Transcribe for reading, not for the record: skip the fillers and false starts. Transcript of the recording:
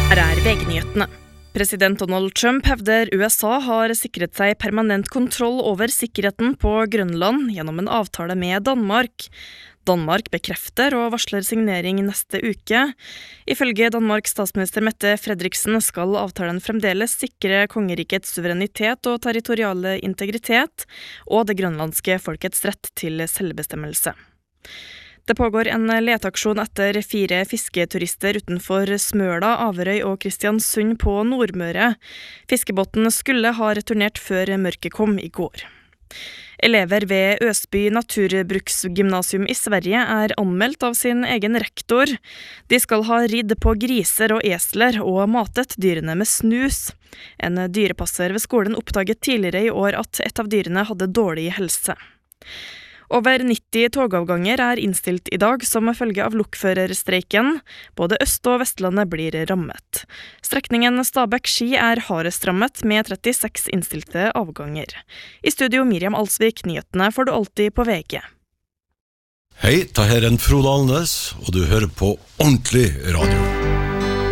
Her VG-nyhetene. President Donald Trump hevder USA har sikret seg permanent kontroll over sikkerheten på Grønland gjennom en avtale med Danmark. Danmark bekrefter og varsler signering neste uke. Ifølge Danmarks statsminister Mette Frederiksen skal avtalen fremdeles sikre kongerikets suverenitet og territoriale integritet, og det grønlandske folkets rett til selvbestemmelse. Det pågår en leteaksjon etter 4 fisketurister utenfor Smøla, Averøy og Kristiansund på Nordmøre. Fiskebåten skulle ha returnert før mørket kom i går. Elever ved Øsby naturbruksgymnasium i Sverige anmeldt av sin egen rektor. De skal ha ridd på griser og esler og matet dyrene med snus. En dyrepasser ved skolen oppdaget tidligere i år at et av dyrene hadde dårlig helse. Over 90 togavganger innstilt i dag som følge av lokførerstreiken. Både Øst- og Vestlandet blir rammet. Strekningen Stabekk-Ski hardest rammet med 36 innstilte avganger. I studio Miriam Alsvik, nyhetene får du alltid på VG. Hei, det her Frode Alnes, og du hører på Ordentlig Radio.